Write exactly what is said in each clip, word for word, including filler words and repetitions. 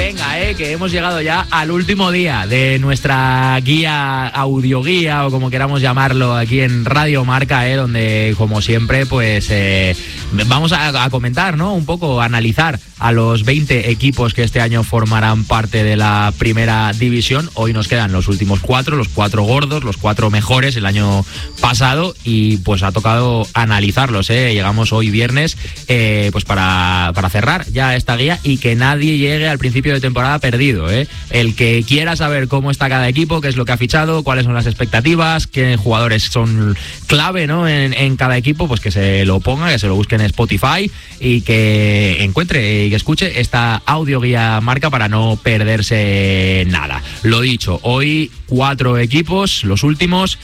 Venga, eh, que hemos llegado ya al último día de nuestra guía, audioguía o como queramos llamarlo aquí en Radio Marca, eh, donde como siempre pues eh, vamos a, a comentar, ¿no? Un poco, a analizar a los veinte equipos que este año formarán parte de la primera división. Hoy nos quedan los últimos cuatro, los cuatro gordos, los cuatro mejores el año pasado y pues ha tocado analizarlos, eh. Llegamos hoy viernes eh, pues para, para cerrar ya esta guía y que nadie llegue al principio de temporada perdido, ¿eh? El que quiera saber cómo está cada equipo, qué es lo que ha fichado, cuáles son las expectativas, qué jugadores son clave, ¿no? en, en cada equipo, pues que se lo ponga, que se lo busque en Spotify y que encuentre y que escuche esta audioguía Marca para no perderse nada. Lo dicho, hoy cuatro equipos, los últimos.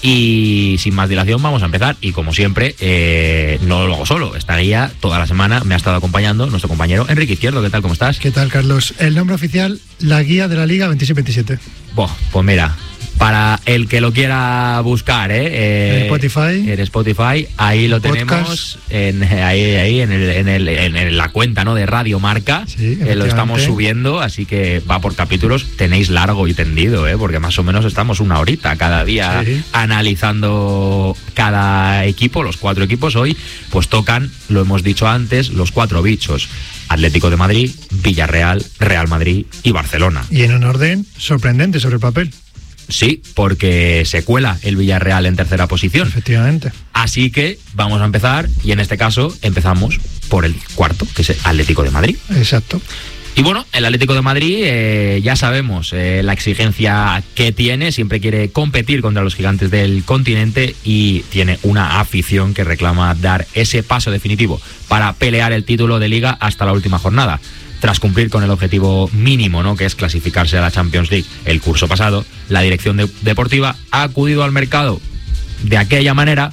Y sin más dilación vamos a empezar y como siempre eh, no lo hago solo, esta guía toda la semana me ha estado acompañando nuestro compañero Enrique Izquierdo. ¿Qué tal? ¿Cómo estás? ¿Qué tal, Carlos? El nombre oficial, la guía de la Liga veintiséis veintisiete. Boh, pues mira, para el que lo quiera buscar, ¿eh? eh en Spotify. En Spotify, ahí lo podcast. tenemos, en, ahí, ahí en, el, en, el, en, el, en la cuenta, ¿no? De Radio Marca, sí, eh, lo estamos subiendo, así que va por capítulos, tenéis largo y tendido, ¿eh? Porque más o menos estamos una horita cada día sí. analizando cada equipo, los cuatro equipos. Hoy pues tocan, lo hemos dicho antes, los cuatro bichos: Atlético de Madrid, Villarreal, Real Madrid y Barcelona. Y en un orden sorprendente sobre el papel. Sí, porque se cuela el Villarreal en tercera posición. Efectivamente. Así que vamos a empezar, y en este caso empezamos por el cuarto, que es el Atlético de Madrid. Exacto. Y bueno, el Atlético de Madrid, eh, ya sabemos eh, la exigencia que tiene, siempre quiere competir contra los gigantes del continente y tiene una afición que reclama dar ese paso definitivo para pelear el título de Liga hasta la última jornada. Tras cumplir con el objetivo mínimo, ¿no? Que es clasificarse a la Champions League el curso pasado, la dirección de, deportiva ha acudido al mercado de aquella manera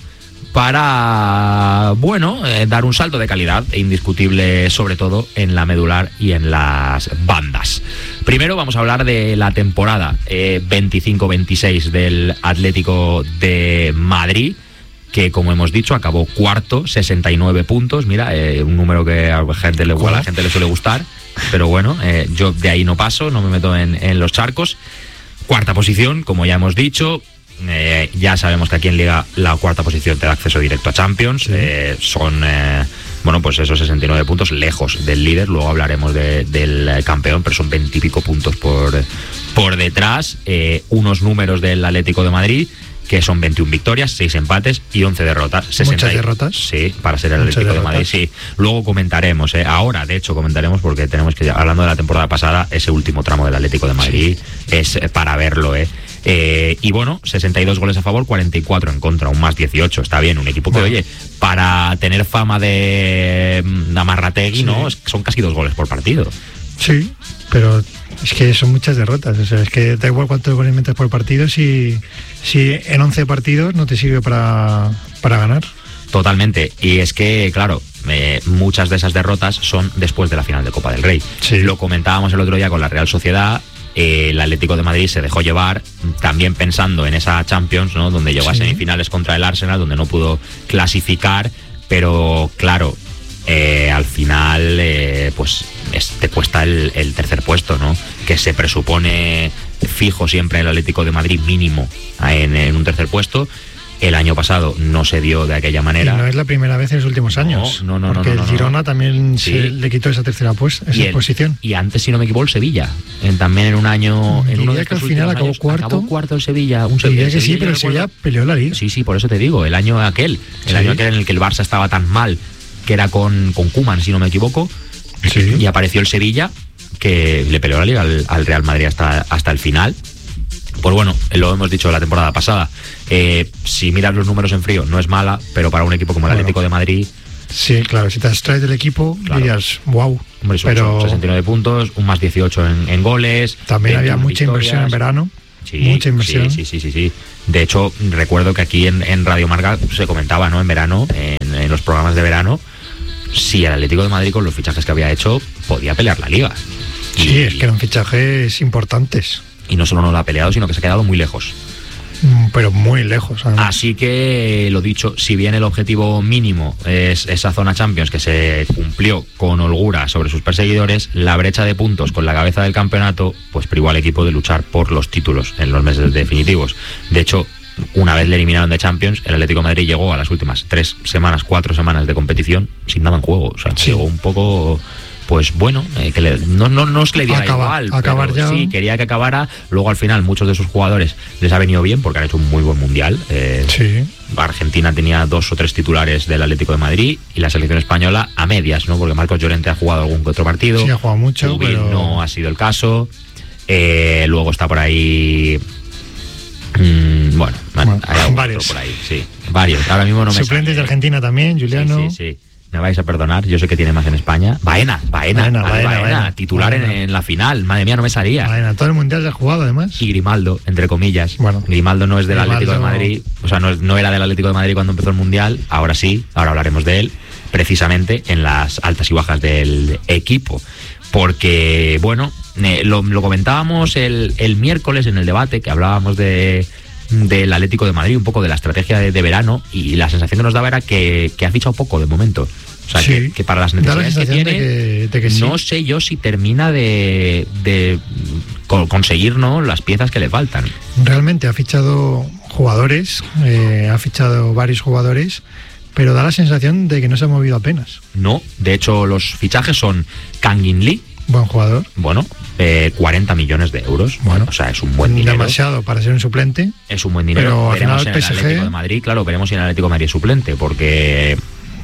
para, bueno, eh, dar un salto de calidad e indiscutible, sobre todo en la medular y en las bandas. Primero vamos a hablar de la temporada eh, veinticinco veintiséis del Atlético de Madrid, que como hemos dicho acabó cuarto, sesenta y nueve puntos. Mira, eh, un número que a la gente le, a la gente le suele gustar, pero bueno, eh, yo de ahí no paso, no me meto en, en los charcos. Cuarta posición, como ya hemos dicho, eh, ya sabemos que aquí en Liga la cuarta posición te da acceso directo a Champions. Sí. Eh, son, eh, bueno, pues esos sesenta y nueve puntos lejos del líder, luego hablaremos de, del campeón, pero son veinte y pico puntos por, por detrás. Eh, unos números del Atlético de Madrid, que son veintiuna victorias, seis empates y once derrotas. sesenta Muchas derrotas. Sí, para ser el Muchas Atlético derrotas. de Madrid, sí. Luego comentaremos, ¿eh? Ahora, de hecho, comentaremos porque tenemos que, hablando de la temporada pasada, ese último tramo del Atlético de Madrid sí. es para verlo, ¿eh? Eh, y bueno, sesenta y dos goles a favor, cuarenta y cuatro en contra, un más dieciocho. Está bien, un equipo que, bueno, oye, para tener fama de Amarrategui, sí. ¿no? Son casi dos goles por partido. Sí, pero es que son muchas derrotas. O sea, es que da igual cuántos goles metes por partido si, si en once partidos no te sirve para, para ganar. Totalmente. Y es que, claro, eh, muchas de esas derrotas son después de la final de Copa del Rey. Sí. Lo comentábamos el otro día con la Real Sociedad. Eh, el Atlético de Madrid se dejó llevar también pensando en esa Champions, ¿no? Donde llegó sí. a semifinales contra el Arsenal, donde no pudo clasificar, pero claro, eh, al final eh, pues es, te cuesta el, el tercer puesto, ¿no? Que se presupone fijo siempre el Atlético de Madrid mínimo en, en un tercer puesto. El año pasado no se dio de aquella manera. Y no es la primera vez en los últimos años. No, no, no. Porque no, no, el Girona no. también sí. se le quitó esa tercera pues, esa y el, posición. Y antes, si no me equivoco, el Sevilla. En, también en un año. En uno de que al final acabó años, cuarto. Acabó cuarto el Sevilla. Un Sevilla, Sevilla que sí, pero el Sevilla peleó la Liga. Sí, sí, por eso te digo. El año aquel. El sí. año aquel en el que el Barça estaba tan mal, que era con, con Koeman, si no me equivoco. Sí. Y apareció el Sevilla, que le peleó la Liga al, al Real Madrid hasta, hasta el final. Pues bueno, lo hemos dicho la temporada pasada. Eh, si miras los números en frío, no es mala, pero para un equipo como el bueno, Atlético de Madrid. Sí, claro, si te extraes del equipo, claro. dirías, wow. Hombre, son, pero... son sesenta y nueve puntos, un más dieciocho en, en goles. También había mucha victorias. Inversión en verano. Sí, mucha inversión. Sí, sí, sí, sí, sí. De hecho, recuerdo que aquí en, en Radio Marca se comentaba, ¿no? En verano, en, en los programas de verano, si el Atlético de Madrid con los fichajes que había hecho podía pelear la Liga. Y, sí, es que eran fichajes importantes. Y no solo no lo ha peleado, sino que se ha quedado muy lejos. pero muy lejos. Además. Así que, lo dicho, si bien el objetivo mínimo es esa zona Champions que se cumplió con holgura sobre sus perseguidores, la brecha de puntos con la cabeza del campeonato pues privó al equipo de luchar por los títulos en los meses definitivos. De hecho, una vez le eliminaron de Champions, el Atlético de Madrid llegó a las últimas tres semanas, cuatro semanas de competición sin nada en juego. O sea, sí. llegó un poco... Pues bueno, eh, que le, no, no, no es que le diera Acaba, igual, acabar pero ya. sí, quería que acabara. Luego al final muchos de sus jugadores les ha venido bien porque han hecho un muy buen mundial. Eh, sí. Argentina tenía dos o tres titulares del Atlético de Madrid y la selección española a medias, ¿no? Porque Marcos Llorente ha jugado algún que otro partido. Sí, ha jugado mucho, Ubil pero... no ha sido el caso. Eh, luego está por ahí... Mmm, bueno, bueno hay varios. Por ahí, sí, varios. Ahora mismo no me Suplentes sale. de Argentina también, Juliano. Sí, sí, sí. Me vais a perdonar, yo sé que tiene más en España. Baena, Baena, Baena, Baena, Baena, Baena, Baena. titular Baena. En, en la final. Madre mía, no me salía. Baena, todo el mundial se ha jugado además. Y Grimaldo, entre comillas. Bueno, Grimaldo no es del Grimaldo... Atlético de Madrid, o sea, no, es, no era del Atlético de Madrid cuando empezó el mundial. Ahora sí, ahora hablaremos de él, precisamente en las altas y bajas del equipo. Porque, bueno, eh, lo, lo comentábamos el, el miércoles en el debate que hablábamos de del Atlético de Madrid, un poco de la estrategia de, de verano, y la sensación que nos daba era que, que ha fichado poco de momento. O sea, sí, que, que para las necesidades que tiene, de que, de que no sí. sé yo si termina de, de conseguir, ¿no?, las piezas que le faltan. Realmente ha fichado jugadores, eh, ha fichado varios jugadores, pero da la sensación de que no se ha movido apenas. No, de hecho los fichajes son Kangin Lee, buen jugador. Bueno, eh, cuarenta millones de euros. Bueno, o sea, es un buen dinero. Demasiado para ser un suplente. Es un buen dinero. Pero al veremos final en el P S G... el Atlético de Madrid, claro, veremos si en el Atlético de Madrid es suplente, porque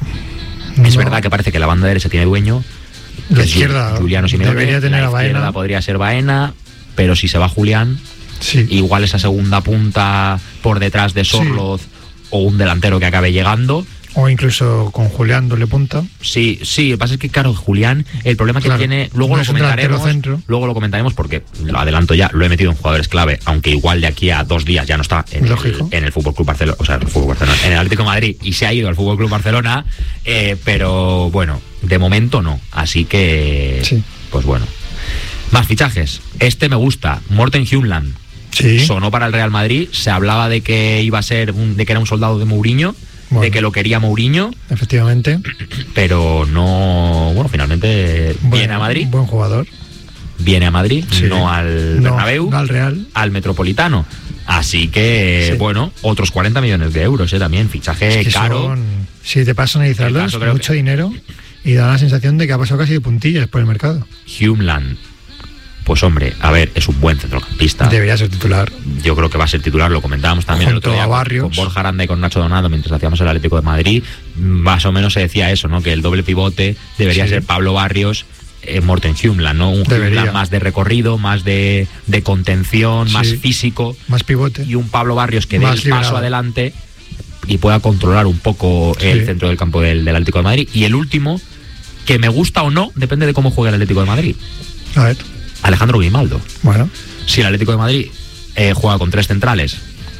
es no. verdad que parece que la banda derecha tiene dueño. La izquierda Juliano Simeone, debería tener la a izquierda Baena. podría ser Baena, pero si se va Julián, sí. igual esa segunda punta por detrás de Sorloz, sí, o un delantero que acabe llegando. O incluso con Julián doble punta. Sí, sí, lo que pasa es que, claro, Julián, el problema que claro, tiene, luego no lo es un comentaremos, centro. luego lo comentaremos porque, lo adelanto ya, lo he metido en jugadores clave, aunque igual de aquí a dos días ya no está en, el, en el F C Barcelona, o sea, el F C Barcelona, en el Atlético de Madrid, y se ha ido al F C Barcelona, eh, pero bueno, de momento no, así que, sí. pues bueno. Más fichajes, este me gusta, Morten Hjulmand. Sí. Sonó para el Real Madrid, se hablaba de que iba a ser, un, de que era un soldado de Mourinho. Bueno, de que lo quería Mourinho. Efectivamente. Pero no... Bueno, finalmente buen, viene a Madrid. Buen jugador. Viene a Madrid, sí. no al no, Bernabéu. No al Real. Al Metropolitano. Así que, sí. bueno, otros cuarenta millones de euros, ¿eh? También, fichaje es que caro. Son, si te pasas a analizarlos, mucho que... dinero. Y da la sensación de que ha pasado casi de puntillas por el mercado. Hjulmand. Pues hombre, a ver, es un buen centrocampista. Debería ser titular. Yo creo que va a ser titular, lo comentábamos también junto el otro día a Barrios. Con, con Borja Aranda y con Nacho Donado mientras hacíamos el Atlético de Madrid. Más o menos se decía eso, ¿no? Que el doble pivote debería sí. ser Pablo Barrios, eh, Morten Hjulmand, ¿no? Un Hjulmand más de recorrido, más de, de contención, sí. más físico. Más pivote. Y un Pablo Barrios que dé el liberado. paso adelante y pueda controlar un poco sí. el centro del campo del, del Atlético de Madrid. Y el último, que me gusta o no, depende de cómo juegue el Atlético de Madrid. A ver. Alejandro Grimaldo. Bueno. Si el Atlético de Madrid eh, juega con tres centrales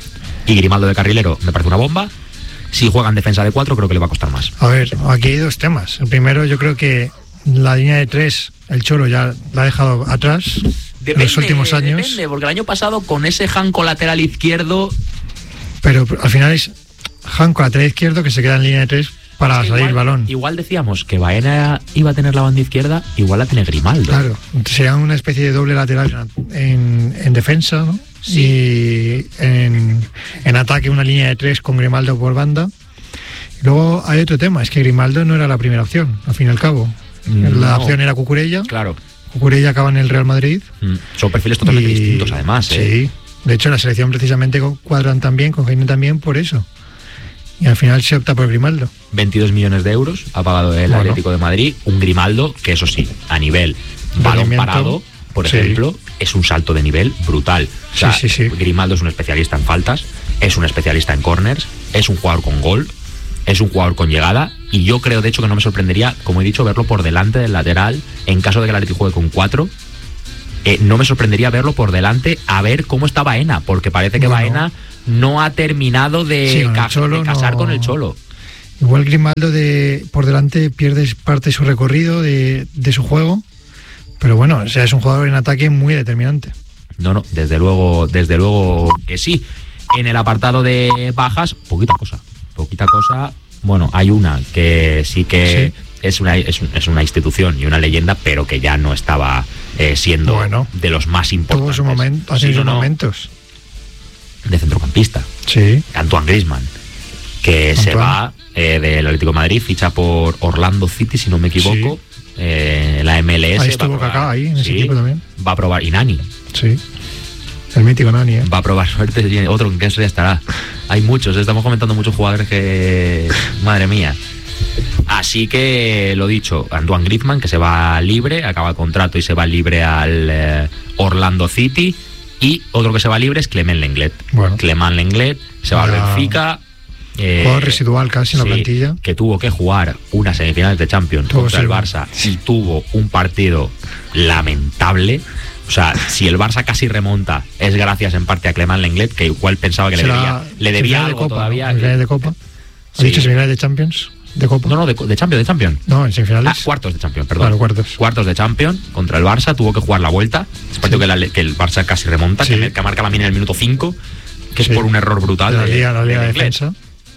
y Grimaldo de carrilero, me parece una bomba. Si juega en defensa de cuatro, creo que le va a costar más. A ver, aquí hay dos temas. El primero, yo creo que la línea de tres, el Cholo ya la ha dejado atrás en los últimos años. Depende, porque el año pasado con ese Janko lateral izquierdo... Pero al final es Janko lateral izquierdo que se queda en línea de tres para es que salir igual, el balón. Igual decíamos que Baena iba a tener la banda izquierda, igual la tiene Grimaldo. Claro, sería una especie de doble lateral en, en defensa, ¿no? Sí. Y en, en ataque una línea de tres con Grimaldo por banda. Y luego hay otro tema, es que Grimaldo no era la primera opción, al fin y al cabo. No. La opción era Cucurella. Claro. Cucurella acaba en el Real Madrid. Mm. Son perfiles totalmente y, distintos, además. ¿eh? Sí, de hecho la selección precisamente cuadran también, con Jaime también por eso. Y al final se opta por Grimaldo. veintidós millones de euros ha pagado el bueno. Atlético de Madrid. Un Grimaldo que, eso sí, a nivel balón parado, por sí. ejemplo, es un salto de nivel brutal. O sea, sí, sí, sí. Grimaldo es un especialista en faltas, es un especialista en corners, es un jugador con gol, es un jugador con llegada. Y yo creo, de hecho, que no me sorprendería, como he dicho, verlo por delante del lateral en caso de que el Atlético juegue con cuatro. Eh, no me sorprendería verlo por delante a ver cómo está Baena, porque parece que bueno. Baena no ha terminado de, sí, ca Cholo, de casar no... con el Cholo. Igual Grimaldo de por delante pierde parte de su recorrido, de, de su juego, pero bueno, o sea, es un jugador en ataque muy determinante. No, no, desde luego, desde luego que sí. En el apartado de bajas, poquita cosa. Poquita cosa. Bueno, hay una que sí que sí. Es, una, es, es una institución y una leyenda, pero que ya no estaba eh, siendo bueno, de los más importantes. Tuvo su momento, hace sí, sus no, momentos. De centrocampista. Sí. Antoine Griezmann, que Antoine. se va eh, del Atlético de Madrid, ficha por Orlando City, si no me equivoco. Sí. Eh, la M L S. Ahí estuvo Kaká, ahí, en ese sí, equipo también. Va a probar, y Nani. Sí. El mítico Nani, ¿eh? Va a probar suerte, otro en que ya estará. Hay muchos, estamos comentando muchos jugadores que... Madre mía. Así que, lo dicho, Antoine Griezmann, que se va libre, acaba el contrato y se va libre al eh, Orlando City. Y otro que se va libre es Clement Lenglet. Bueno. Clement Lenglet se va ah. al Benfica. Eh, jugador residual casi en sí, la plantilla. Que tuvo que jugar unas semifinales de Champions tuvo contra el Barça y tuvo un partido lamentable. O sea, si el Barça casi remonta, es gracias en parte a Clement Lenglet, que igual pensaba que le debía, le debía algo de Copa, todavía. ¿Semifinales de Copa? ¿Has sí. dicho semifinales de Champions? ¿De Copa? No, no, de, de Champions, de Champions. No, en semifinales. Ah, cuartos de Champions, perdón. Claro, cuartos. Cuartos de Champions contra el Barça, tuvo que jugar la vuelta. Es partido sí. que, la, que el Barça casi remonta, sí. que, que marca la mina en el minuto cinco, que sí. es por un error brutal. La liga, de, la liga de, de defensa.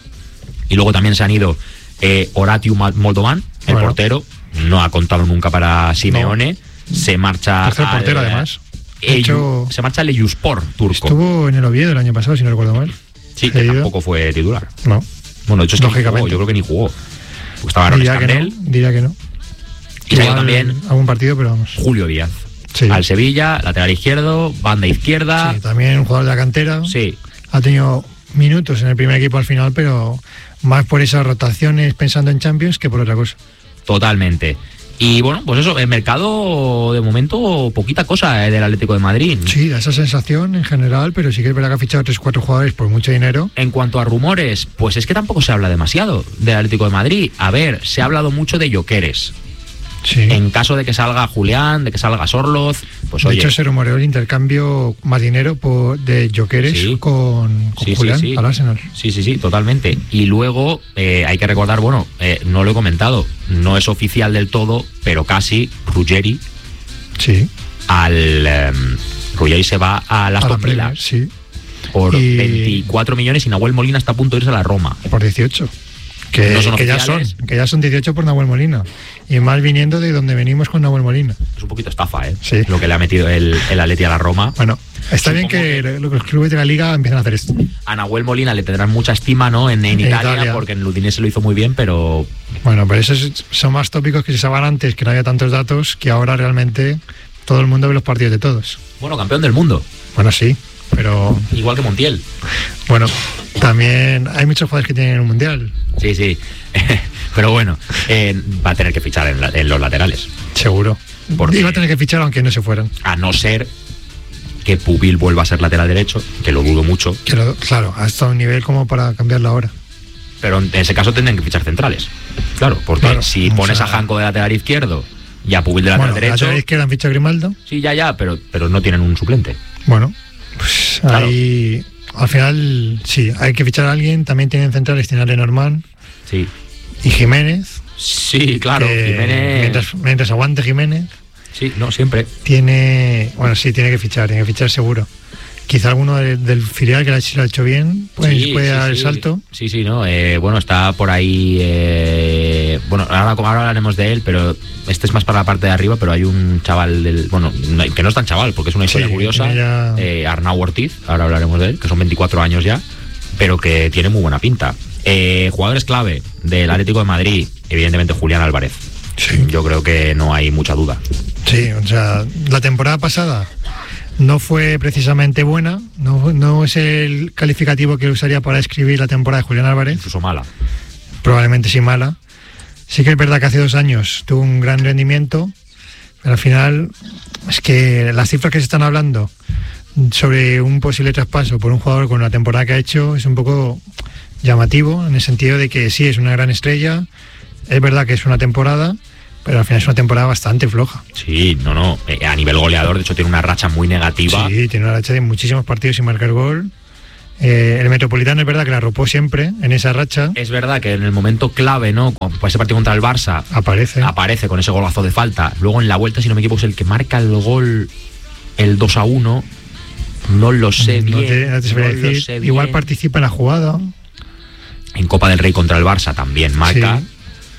Y luego también se han ido eh, Horatiu Moldovan, el bueno. portero, no ha contado nunca para Simeone. No. Se marcha. Tercer portero, al, además. Eh, hecho, se marcha al Eyüpspor turco. Estuvo en el Oviedo el año pasado, si no recuerdo mal. Sí, que tampoco fue titular. No. Bueno, de hecho es que ni jugó, yo creo que ni jugó. Estaba diría que no, diría que no. Y salió también algún partido, pero vamos. Julio Díaz. Sí. Al Sevilla, lateral izquierdo, banda izquierda. Sí, también un jugador de la cantera. Sí. Ha tenido minutos en el primer equipo al final, pero más por esas rotaciones pensando en Champions que por otra cosa. Totalmente. Y bueno, pues eso, el mercado de momento poquita cosa eh, del Atlético de Madrid. Sí, da esa sensación en general, pero sí que es verdad que ha fichado tres o cuatro jugadores por mucho dinero. En cuanto a rumores, pues es que tampoco se habla demasiado del Atlético de Madrid. A ver, se ha hablado mucho de Gyökeres. Sí. En caso de que salga Julián, de que salga Sorloz, pues de oye. De hecho, se rumoreó el intercambio más dinero por, de Gyökeres sí. con, con sí, Julián sí, sí. al Arsenal. Sí, sí, sí, totalmente. Y luego eh, hay que recordar, bueno, eh, no lo he comentado, no es oficial del todo, pero casi Ruggeri. Sí. Al eh, Ruggeri se va a la Aston Villa. Sí. Por y... veinticuatro millones y Nahuel Molina está a punto de irse a la Roma. Por dieciocho. Que, no son que, ya son, que ya son dieciocho por Nahuel Molina. Y más viniendo de donde venimos con Nahuel Molina. Es un poquito estafa, ¿eh? Sí. Lo que le ha metido el, el Atleti a la Roma. Bueno, está Supongo bien que, que los clubes de la Liga empiecen a hacer esto. A Nahuel Molina le tendrán mucha estima, ¿no? En, en, en Italia, Italia, porque en el Udinese lo hizo muy bien, pero... Bueno, pero esos son más tópicos que se saben antes, que no había tantos datos, que ahora realmente todo el mundo ve los partidos de todos. Bueno, campeón del mundo. Bueno, sí, pero... Igual que Montiel. Bueno, también hay muchos jugadores que tienen un mundial. Sí, sí. Pero bueno, eh, va a tener que fichar en, la, en los laterales. Seguro. Porque, y va a tener que fichar aunque no se fueran. A no ser que Pubil vuelva a ser lateral derecho, que lo dudo mucho. Que lo, claro, hasta un nivel como para cambiarlo ahora. Pero en ese caso tendrían que fichar centrales. Claro, porque claro, si pones sea... a Janko de lateral izquierdo y a Pubil de lateral bueno, derecho... lateral izquierdo han fichado a Grimaldo. Sí, ya, ya, pero, pero no tienen un suplente. Bueno, pues claro. Ahí... Al final, sí, hay que fichar a alguien. También tienen centrales, tienen a Lenormand. Sí. Y Jiménez. Sí, claro, Jiménez. Mientras, mientras aguante Jiménez. Sí, no, siempre. Tiene. Bueno, sí, tiene que fichar, tiene que fichar seguro. Quizá alguno de, del filial que lo ha hecho bien pues, sí, puede sí, dar el sí. salto. Sí, sí, no. Eh, bueno, está por ahí. Eh, bueno, ahora, ahora hablaremos de él, pero este es más para la parte de arriba. Pero hay un chaval del. Bueno, que no es tan chaval, porque es una historia sí, curiosa. Ya... Eh, Arnau Ortiz, ahora hablaremos de él, que son veinticuatro años ya, pero que tiene muy buena pinta. Eh, jugadores clave del Atlético de Madrid, evidentemente Julián Álvarez. Sí. Yo creo que no hay mucha duda. Sí, o sea, la temporada pasada no fue precisamente buena, no, no es el calificativo que usaría para escribir la temporada de Julián Álvarez. Incluso mala. Probablemente sí mala. Sí que es verdad que hace dos años tuvo un gran rendimiento, pero al final es que las cifras que se están hablando sobre un posible traspaso por un jugador con la temporada que ha hecho es un poco llamativo, en el sentido de que sí es una gran estrella, es verdad que es una temporada, pero al final es una temporada bastante floja. Sí, no, no, eh, a nivel goleador, de hecho tiene una racha muy negativa. Sí, tiene una racha de muchísimos partidos sin marcar gol. Eh, el Metropolitano es verdad que la arropó siempre en esa racha. Es verdad que en el momento clave, ¿no? Por ese partido contra el Barça, aparece. Aparece con ese golazo de falta. Luego en la vuelta, si no me equivoco, es el que marca el gol, el dos a uno. No lo sé no bien. Te, no te sabría no decir. Lo sé Igual bien. participa en la jugada. En Copa del Rey contra el Barça también marca. Sí.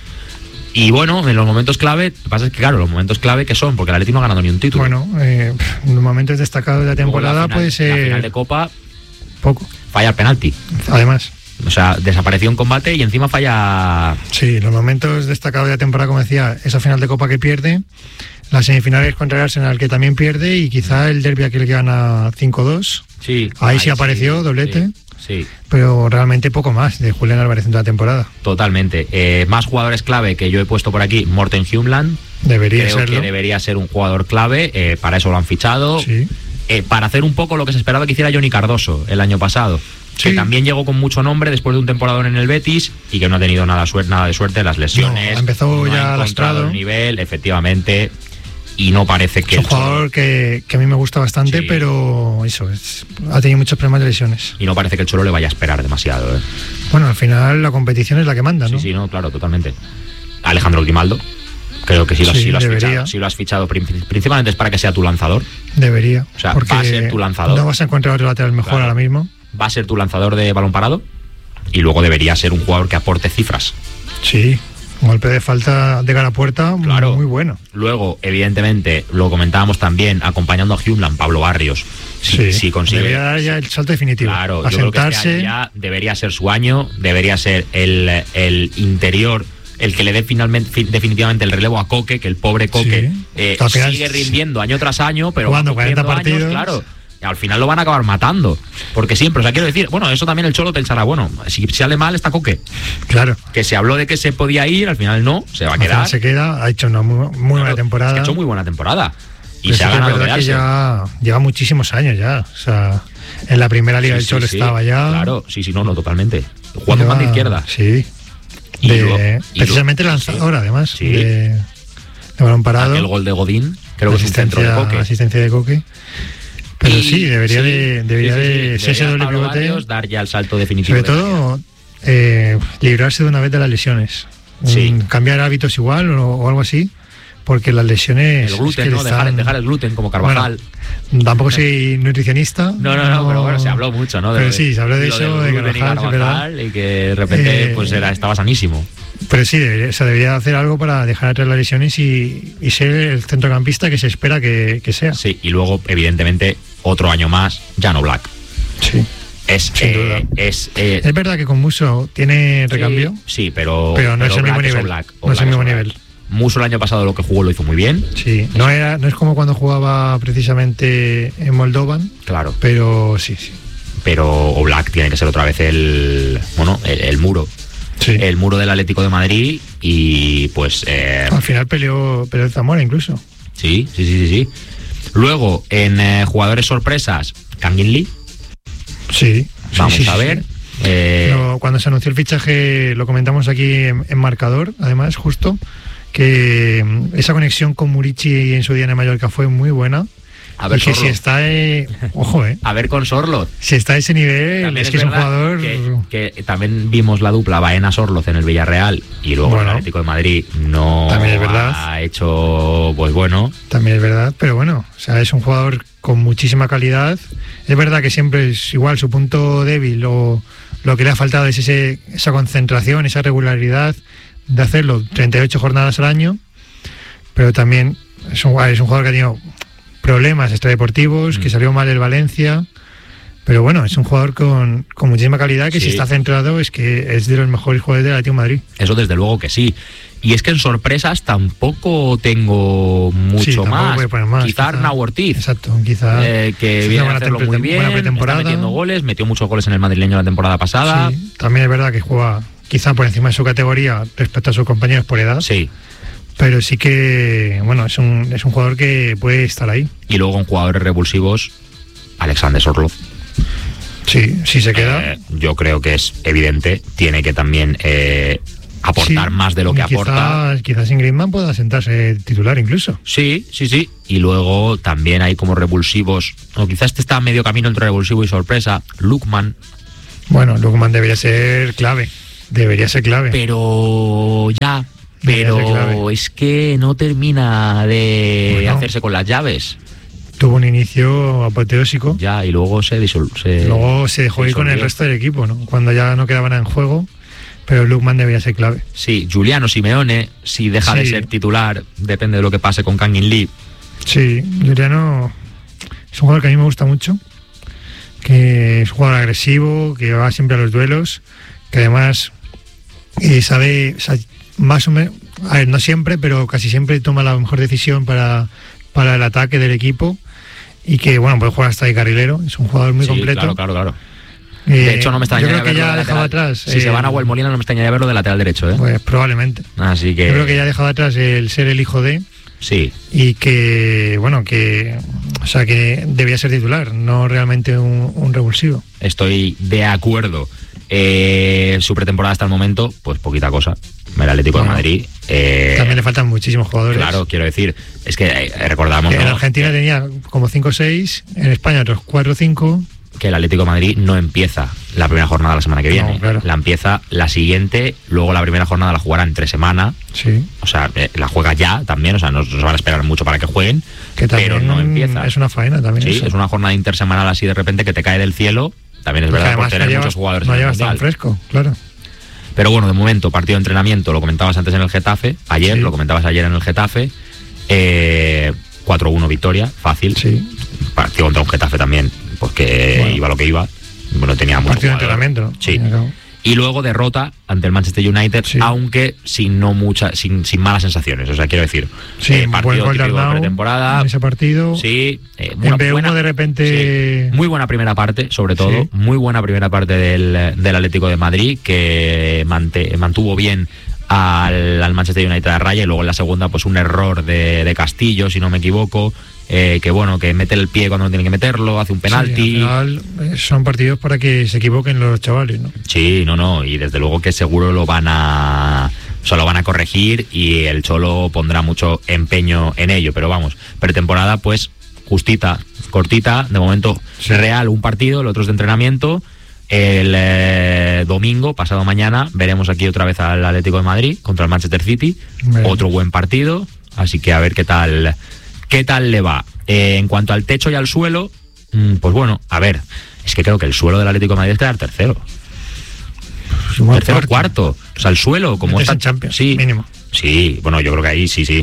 Y bueno, en los momentos clave, lo que pasa es que claro, los momentos clave que son, porque el Atleti no ha ganado ni un título. Bueno, eh, en los momentos destacados de la temporada la final, puede ser... La final de Copa, poco. falla el penalti. Además. O sea, desapareció en combate y encima falla... Sí, los momentos destacados de la temporada, como decía, esa final de Copa que pierde, las semifinales contra el Arsenal que también pierde y quizá el derbi aquel que gana cinco dos. Sí. Ahí, ahí sí apareció, sí, doblete. Sí. Sí. Pero realmente poco más de Julián Álvarez en toda la temporada. Totalmente. Eh, más jugadores clave que yo he puesto por aquí, Morten Humeland. Debería Creo serlo. que debería ser un jugador clave, eh, para eso lo han fichado. Sí. Eh, para hacer un poco lo que se esperaba que hiciera Johnny Cardoso el año pasado. Sí. Que también llegó con mucho nombre después de un temporadón en el Betis y que no ha tenido nada, suerte, nada de suerte, las lesiones. No, empezó no ya ha lastrado el nivel, efectivamente. Y no parece que... Es un jugador que, que a mí me gusta bastante, sí. Pero eso, es, ha tenido muchos problemas de lesiones. Y no parece que el Cholo le vaya a esperar demasiado. ¿eh? Bueno, al final la competición es la que manda, ¿no? Sí, sí, no, claro, totalmente. Alejandro Grimaldo, creo que sí lo, sí, sí lo has debería. fichado. Sí lo has fichado, principalmente es para que sea tu lanzador. Debería. O sea, porque va a ser tu lanzador. No vas a encontrar otro lateral mejor, claro, ahora mismo. Va a ser tu lanzador de balón parado y luego debería ser un jugador que aporte cifras. Sí. Un golpe de falta de cara a puerta, claro, muy bueno. Luego, evidentemente, lo comentábamos también, acompañando a Humeland, Pablo Barrios. Si, sí, si consigue. Debería dar ya el salto definitivo. Claro, a yo sentarse. Creo que este año ya debería ser su año, debería ser el, el interior, el que le dé finalmente, definitivamente el relevo a Coque, que el pobre Coque sí. eh, sigue rindiendo año tras año, pero jugando cuarenta partidos, años, claro. Al final lo van a acabar matando, porque siempre, o sea, quiero decir, bueno, eso también el Cholo pensará, bueno, si sale mal está Coque. Claro. Que se habló de que se podía ir, al final no, se va a quedar. Se queda, ha hecho una muy, muy claro, buena temporada. Es que ha hecho muy buena temporada. Y pero se ha ganado que ya lleva muchísimos años ya, o sea, en la primera liga sí, del Cholo sí, estaba sí, ya. Claro, sí, sí, no, no, totalmente. Jugando más de izquierda. Sí. Y de, luego, y precisamente luego, lanzadora, sí, además, sí. De, de balón parado. El gol de Godín, creo que es un centro de Coque. Asistencia de Coque. Pero y, sí, debería sí, de debería sí, sí, de sí, ser ese doble pivote, Barrios, dar ya el salto definitivo. Sobre todo, eh, librarse de una vez de las lesiones. Sí. Um, cambiar hábitos igual o, o algo así, porque las lesiones... El gluten, es que ¿no? están... Dejar, dejar el gluten como Carvajal. Bueno, tampoco soy nutricionista. No, no, no, no, pero bueno, se habló mucho, ¿no? De, pero sí, se habló de, de eso, de, de Carvajal, Carvajal, Carvajal y que de repente eh, pues era, estaba sanísimo. Pero sí, debería, o sea, debería hacer algo para dejar atrás las lesiones y, y ser el centrocampista que se espera que, que sea. Sí, y luego, evidentemente, otro año más, Jan Oblak. Sí. Es, eh, es, eh, es verdad que con Musso tiene recambio. Sí, sí pero, pero no pero es el mismo nivel. Oblak, no es el mismo nivel. Musso el año pasado lo que jugó lo hizo muy bien. Sí, no era, no es como cuando jugaba precisamente en Moldovan. Claro. Pero sí, sí. Pero Oblak tiene que ser otra vez el, bueno, el, el muro. Sí. El muro del Atlético de Madrid y pues... Eh, al final peleó, peleó Zamora incluso. Sí, sí, sí, sí. sí. Luego, en eh, jugadores sorpresas, Kangin Lee. Sí. Vamos sí, sí, a ver. Sí. Eh... No, cuando se anunció el fichaje, lo comentamos aquí en, en Marcador, además, justo, que esa conexión con Murici en su día en Mallorca fue muy buena. A ver, y que Sorlo. si está, eh, ojo, eh. A ver con Sorloz. Si está a ese nivel, también es que es un jugador. Que, que también vimos la dupla Baena-Sorloz en el Villarreal y luego bueno, el Atlético de Madrid no también es verdad. Ha hecho, pues bueno. También es verdad, pero bueno, o sea, es un jugador con muchísima calidad. Es verdad que siempre es igual su punto débil o lo que le ha faltado es ese, esa concentración, esa regularidad de hacerlo treinta y ocho jornadas al año, pero también es un, es un jugador que ha tenido problemas extradeportivos, mm. que salió mal el Valencia, pero bueno, es un jugador con, con muchísima calidad que sí. Si está centrado es que es de los mejores jugadores del Atlético de Madrid. Eso desde luego que sí. Y es que en sorpresas tampoco tengo mucho sí, más. más. Quizá Arnau Ortiz. Exacto, quizá. Eh, que quizá viene a hacerlo muy bien, está metiendo goles, metió muchos goles en el madrileño la temporada pasada. Sí, también es verdad que juega quizá por encima de su categoría respecto a sus compañeros por edad. Sí. Pero sí que, bueno, es un, es un jugador que puede estar ahí. Y luego en jugadores revulsivos, Alexander Sorloz. Sí, sí se queda. Eh, yo creo que es evidente, tiene que también eh, aportar sí, más de lo que quizás, aporta. Quizás sin Griezmann pueda sentarse titular incluso. Sí, sí, sí. Y luego también hay como revulsivos, o quizás este está a medio camino entre revulsivo y sorpresa, Lukman. Bueno, Lukman debería ser clave, debería ser clave. Pero ya... Pero es que no termina de bueno. hacerse con las llaves. tuvo un inicio apoteósico. Ya, y luego se disolvió. Luego se dejó ir con el resto del equipo, ¿no? Cuando ya no quedaba nada en juego, pero Lookman debía ser clave. Sí, Giuliano Simeone, si deja sí. de ser titular, depende de lo que pase con Kangin Lee. Sí, Giuliano es un jugador que a mí me gusta mucho, que es un jugador agresivo, que va siempre a los duelos, que además eh, sabe, sabe más o menos, a ver, no siempre, pero casi siempre toma la mejor decisión para, para el ataque del equipo, y que, bueno, puede jugar hasta de carrilero, es un jugador muy sí, completo. Claro, claro, claro. Eh, de hecho, no me extrañaría yo creo que verlo ya ha dejado atrás. Si eh, se van a Huelmolina, no me extrañaría verlo de lateral derecho, ¿eh? Pues probablemente. Así que... Yo creo que ya ha dejado atrás el ser el hijo de... Sí. Y que, bueno, que... O sea, que debía ser titular, no realmente un, un revulsivo. Estoy de acuerdo. Eh, su pretemporada hasta el momento, pues poquita cosa. El Atlético bueno, de Madrid. Eh, también le faltan muchísimos jugadores. Claro, quiero decir, es que eh, recordamos. Que ¿no? En Argentina que, tenía como cinco o seis, en España otros cuatro o cinco. Que el Atlético de Madrid no empieza la primera jornada la semana que viene. No, claro. La empieza la siguiente, luego la primera jornada la jugará entre semana. Sí. O sea, eh, la juega ya también, o sea, no se van a esperar mucho para que jueguen. Que pero no empieza. Es una faena también. Sí, eso. Es una jornada intersemanal así de repente que te cae del cielo. También es verdad por tener no muchos jugadores. No llevas tan fresco, claro. Pero bueno, de momento, partido de entrenamiento, lo comentabas antes en el Getafe, ayer, sí. lo comentabas ayer en el Getafe. Eh, cuatro uno victoria, fácil. Sí. Partido contra un Getafe también, pues que bueno. iba lo que iba. Bueno, tenía mucho partido de entrenamiento. Sí. Claro. Y luego derrota ante el Manchester United, sí. aunque sin no mucha, sin, sin malas sensaciones. O sea, quiero decir, sí, eh, partido típico de pretemporada. En ese partido. Sí. Eh, en B uno de repente. Sí, muy buena primera parte, sobre todo. Sí. Muy buena primera parte del, del Atlético de Madrid, que mante, mantuvo bien al, al Manchester United a raya. Y luego en la segunda, pues un error de, de Castillo, si no me equivoco. Eh, que bueno, que mete el pie cuando no tiene que meterlo, hace un penalti. Sí, al final son partidos para que se equivoquen los chavales, ¿no? Sí, no, no, y desde luego que seguro lo van a, o sea, lo van a corregir y el Cholo pondrá mucho empeño en ello, pero vamos, pretemporada pues justita, cortita, de momento sí. real un partido, el otro es de entrenamiento. El eh, domingo, pasado mañana, veremos aquí otra vez al Atlético de Madrid contra el Manchester City, bueno. otro buen partido, así que a ver qué tal ¿Qué tal le va? Eh, en cuanto al techo y al suelo, pues bueno, a ver, es que creo que el suelo del Atlético de Madrid es quedar tercero. Pues tercero o cuarto. O sea, el suelo, como está. Champions, sí, mínimo. Sí, bueno, yo creo que ahí sí, sí.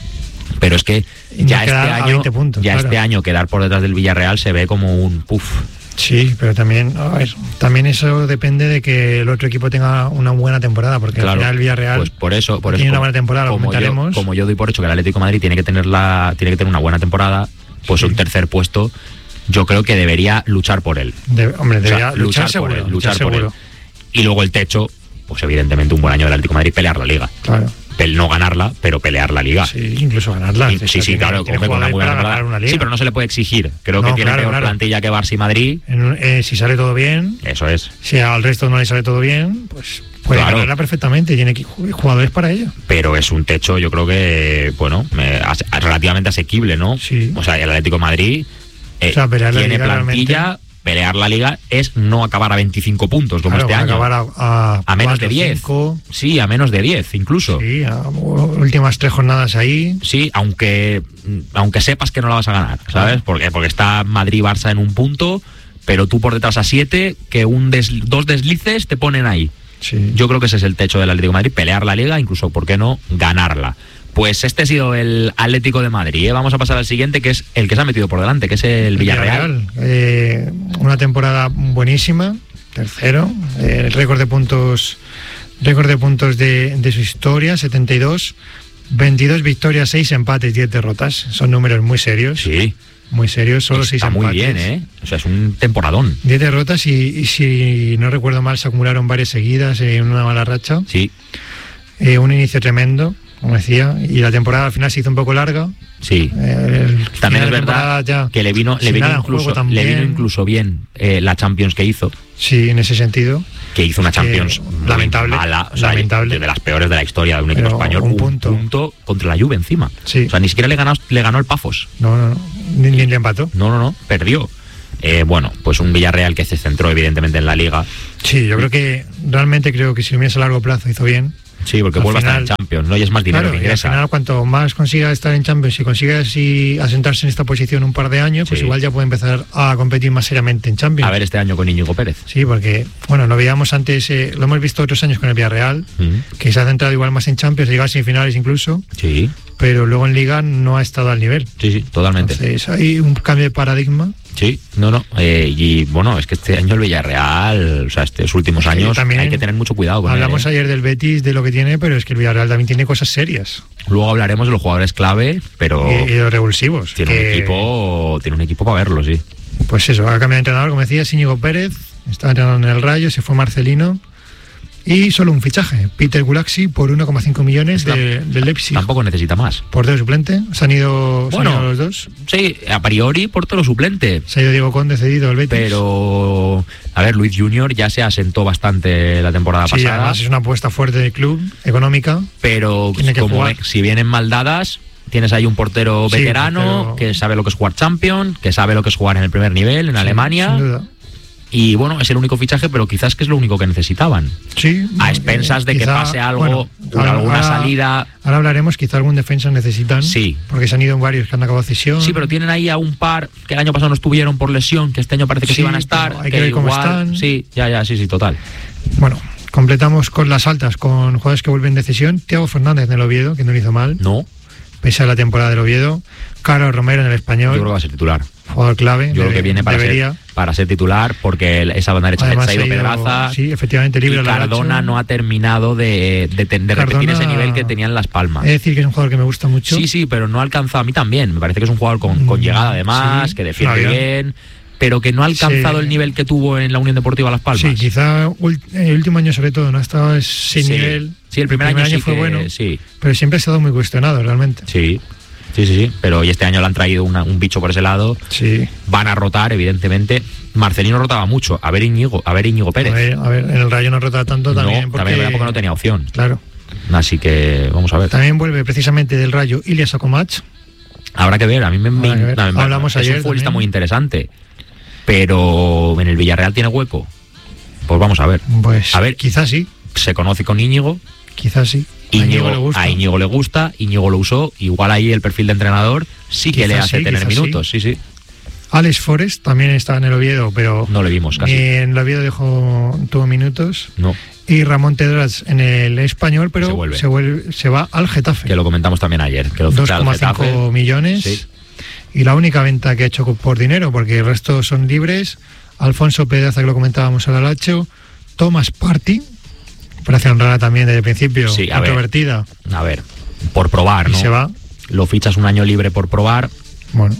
Pero es que ya, este año, puntos, ya claro. este año quedar por detrás del Villarreal se ve como un puff. Sí, pero también, a ver, también eso depende de que el otro equipo tenga una buena temporada, porque claro, al final el Villarreal pues por eso, por tiene eso, una buena temporada, lo como comentaremos. Yo, como yo doy por hecho que el Atlético de Madrid tiene que tener la, tiene que tener una buena temporada, pues sí. un tercer puesto, yo creo que debería luchar por él. De, hombre, debería o sea, luchar, luchar por seguro, él, luchar luchar por seguro. él. Y luego el techo, pues evidentemente un buen año del Atlético de Madrid, pelear la Liga. Claro. No ganarla, pero pelear la Liga. Sí, incluso ganarla. Sí, sí, sí, tiene, claro. tiene con una buena ganar una Liga. Sí, pero no se le puede exigir. Creo no, que tiene claro, peor claro. plantilla que Barça y Madrid. En, eh, si sale todo bien. Eso es. Si al resto no le sale todo bien, pues puede claro. ganarla perfectamente. Tiene jugadores para ello. Pero es un techo, yo creo que, bueno, eh, relativamente asequible, ¿no? Sí. O sea, el Atlético de Madrid eh, o sea, tiene la Liga plantilla. Realmente... Pelear la Liga es no acabar a veinticinco puntos como claro, este año. Acabar a, a, a menos cuatro, de diez. cinco. Sí, a menos de diez incluso. Sí, a últimas tres jornadas ahí. Sí, aunque aunque sepas que no la vas a ganar, ¿sabes? Claro. Porque, porque está Madrid-Barça en un punto, pero tú por detrás a siete, que un des, dos deslices te ponen ahí. Sí. Yo creo que ese es el techo del Atlético de Madrid, pelear la Liga, incluso, ¿por qué no?, ganarla. Pues este ha sido el Atlético de Madrid, ¿eh? Vamos a pasar al siguiente, que es el que se ha metido por delante, que es el Villarreal. Villarreal. Eh, una temporada buenísima, tercero, eh, el récord de puntos récord de puntos de, de su historia, setenta y dos, veintidós victorias, seis empates, diez derrotas. Son números muy serios. Sí. Muy serios, solo seis empates. Está muy bien, ¿eh? O sea, es un temporadón. diez derrotas y, y si no recuerdo mal, se acumularon varias seguidas en una mala racha. Sí. Eh, un inicio tremendo, como decía, y la temporada al final se hizo un poco larga. Sí. Eh, también es verdad ya, que le vino, le vino, incluso, le vino incluso bien eh, la Champions que hizo. Sí, en ese sentido. Que hizo una Champions que, lamentable, mala, o sea, lamentable. de las peores de la historia de un equipo Pero español. Un punto. un punto contra la Juve encima. Sí. O sea, ni siquiera le ganó, le ganó el Pafos. No, no, no. Ni, ni le empató. No, no, no. Perdió. Eh, bueno, pues un Villarreal que se centró evidentemente en la Liga. Sí, yo creo que realmente creo que si lo miras a largo plazo hizo bien. Sí, porque al vuelve final, a estar en Champions, ¿no? Y es más dinero claro, que y al ingresa. final, cuanto más consiga estar en Champions y consiga así asentarse en esta posición un par de años, pues Sí. igual ya puede empezar a competir más seriamente en Champions. A ver este año con Íñigo Pérez. Sí, porque, bueno, lo veíamos antes, eh, lo hemos visto otros años con el Villarreal, Mm. que se ha centrado igual más en Champions, llega a semifinales incluso, Sí, pero luego en Liga no ha estado al nivel. sí, sí, totalmente. Entonces hay un cambio de paradigma. Sí, no, no. eh, y bueno, es que este año el Villarreal, o sea, estos últimos Sí, años también hay que tener mucho cuidado con él, Hablamos ¿eh? ayer del Betis, de lo que tiene, pero es que el Villarreal también tiene cosas serias Luego hablaremos de los jugadores clave, pero y, y de los revulsivos. tiene que, un equipo, tiene un equipo para verlo, sí. Pues eso, ha cambiado de entrenador, como decía, Íñigo Pérez, estaba entrenando en el Rayo, se fue Marcelino. Y solo un fichaje, Peter Gulaxi por uno coma cinco millones de, del Leipzig. Tampoco necesita más. Portero suplente, se han ido, se han Bueno. ido los dos. Sí, a priori portero suplente. Se ha ido Diego Conde cedido al Betis. Pero, a ver, Luis Junior ya se asentó bastante la temporada sí, pasada. además es una apuesta fuerte del club, económica. Pero Tiene que como jugar. eh, si vienen mal dadas, tienes ahí un portero Sí, veterano pero- que sabe lo que es jugar Champions, que sabe lo que es jugar en el primer nivel, en Sí, Alemania. sin duda. Y bueno, es el único fichaje, pero quizás que es lo único que necesitaban. Sí, A eh, expensas de que quizá, pase algo, bueno, alguna ahora- salida. Ahora hablaremos, quizá algún defensa necesitan. Sí. Porque se han ido varios que han acabado cesión. Sí, pero tienen ahí a un par que el año pasado no estuvieron por lesión, que este año parece que Sí, sí iban a estar. pero hay que ver cómo están. Sí, ya, ya, sí, sí, total. Bueno, completamos con las altas, con jugadores que vuelven de cesión. Thiago Fernández en el Oviedo, que no lo hizo mal, No, pese a la temporada del Oviedo. Carlos Romero en el yo Español, creo que va a ser titular. jugador clave. Yo creo debe- que viene para debería. ser, para ser titular, porque el- esa banda derecha Además, se ha ido ha ido- Pedraza. sí, efectivamente, libre Y al Cardona Alacho. no ha terminado de, de, ten- de repetir Cardona- ese nivel que tenía en Las Palmas. Es decir, que es un jugador que me gusta mucho. Sí, sí, pero no ha alcanzado. A mí también. Me parece que es un jugador con, con Mm, llegada además, sí, que defiende es un avión. bien, pero que no ha alcanzado Sí. el nivel que tuvo en la Unión Deportiva Las Palmas. Sí, quizá ul- el último año sobre todo no ha estado a ese Sí. nivel. Sí, el primer, año, sí fue que- bueno, Sí, pero siempre ha estado muy cuestionado realmente. sí, sí, sí, sí. Pero y este año le han traído una- un bicho por ese lado. Sí. Van a rotar, evidentemente. Marcelino rotaba mucho. A ver Íñigo, a ver Íñigo A Pérez. ver, a ver, en el Rayo no rota tanto también. no, porque, también verdad porque no tenía opción. Claro. Así que vamos a ver. También vuelve precisamente del Rayo Ilias Akomach. Habrá que ver. A mí me, me- Habrá que ver. no, me- Hablamos es ayer un futbolista también. muy interesante. Pero en el Villarreal tiene hueco. Pues vamos a ver. Pues A ver. quizás sí, Se conoce con Íñigo. quizás sí. A Íñigo Íñigo, le gusta. a Íñigo le gusta, Íñigo lo usó. Igual ahí el perfil de entrenador sí que Quizás le hace sí, tener quizás minutos. Sí, sí. Alex Forest también está en el Oviedo, pero No le vimos ni casi. en el Oviedo dejó, tuvo minutos. No. Y Ramón Tedras en el Español, pero Se vuelve. se, vuelve- se va al Getafe. Que lo comentamos también ayer. Que lo dos ficha el coma Getafe. cinco millones. Sí. Y la única venta que ha hecho por dinero, porque el resto son libres. Alfonso Pedraza, que lo comentábamos al Alacho. Thomas Party, operación rara también desde el principio, Sí, a ver. controvertida. A ver, por probar, Y ¿no? se va. Lo fichas un año libre por probar. Bueno,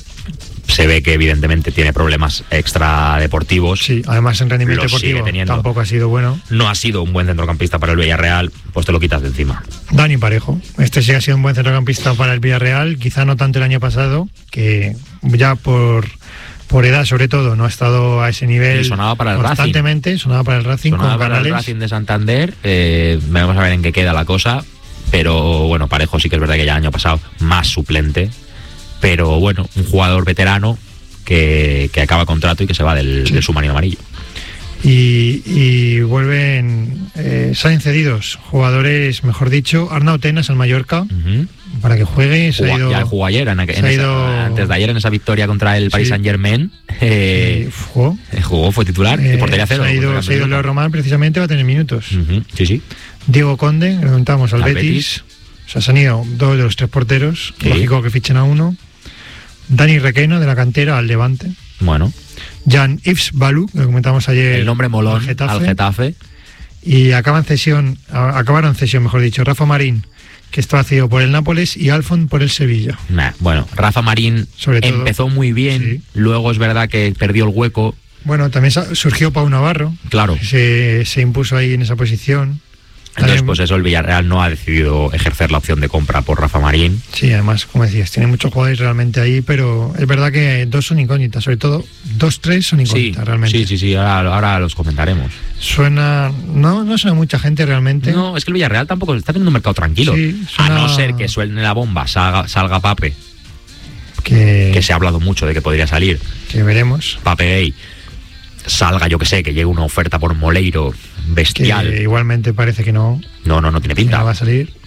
Se ve que evidentemente tiene problemas extra deportivos. sí, además en rendimiento Lo sigue deportivo teniendo. tampoco ha sido bueno. No ha sido un buen centrocampista para el Villarreal, pues te lo quitas de encima. Dani Parejo, este sí ha sido un buen centrocampista para el Villarreal, quizá no tanto el año pasado, que ya por, por edad sobre todo no ha estado a ese nivel Y sonaba para el constantemente, sonaba para el Racing Sonaba con para el Canales. Racing de Santander. eh, vamos a ver en qué queda la cosa. Pero bueno, Parejo sí que es verdad que ya el año pasado más suplente. Pero bueno, un jugador veterano que, que acaba contrato y que se va del, Sí. del submarino amarillo. Y, y vuelven, eh, salen cedidos jugadores, mejor dicho, Arnau Tenas al Mallorca, Ujú. para que juegue. Se ha Jugó- ido, ya jugó ayer, en, aqu- se en ha esa- ido- antes de ayer en esa victoria contra el Paris Sí. Saint Germain. eh, jugó. jugó, fue titular, Eh, de portería cero. se ha ido, contra el se ha ido Leo Mallorca. Román precisamente, va a tener minutos. Ujú, sí, sí. Diego Conde, le preguntamos al Al Betis. Betis. O sea, se han ido dos de los tres porteros. Sí. Lógico que fichen a uno. Dani Requena, de la cantera, al Levante. Bueno, Jan Yves Balú, que lo comentamos ayer. el nombre molón al Getafe. al Getafe. Y acaban cesión, a- acabaron cesión, mejor dicho, Rafa Marín, que estaba cedido por el Nápoles, y Alfon por el Sevilla. Nah, bueno, Rafa Marín Sobre todo. empezó muy bien. Sí. Luego es verdad que perdió el hueco. Bueno, también sa- surgió Pau Navarro, Claro. se, se impuso ahí en esa posición. Entonces, También- pues eso, el Villarreal no ha decidido ejercer la opción de compra por Rafa Marín. Sí, además, como decías, tiene muchos jugadores realmente ahí, pero es verdad que dos son incógnitas, sobre todo dos, tres son Sí, incógnitas realmente. sí, sí, sí, ahora, ahora los comentaremos. Suena, no, no suena mucha gente realmente. No, es que el Villarreal tampoco está teniendo un mercado tranquilo. Sí, A suena- no ser que suene la bomba, salga, salga Pape, que, que se ha hablado mucho de que podría salir. que veremos. Pape Gay, salga, yo que sé, que llegue una oferta por Moleiro bestial. Que igualmente parece que no. No, no, no tiene pinta. No va a salir.